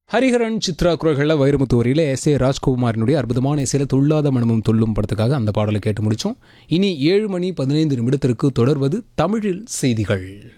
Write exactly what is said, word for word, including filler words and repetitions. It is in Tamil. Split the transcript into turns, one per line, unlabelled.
ஹரிஹரன் சித்ரா குரல்களில் வைரமுத்து வரியில் எஸ் ஏ ராஜ்குமாரினுடைய அற்புதமான இசையில் துள்ளாத மனமும் துள்ளும் படத்துக்காக அந்த பாடலை கேட்டு முடித்தோம். இனி ஏழு மணி பதினைந்து நிமிடத்திற்கு தொடர்வது தமிழில் செய்திகள்.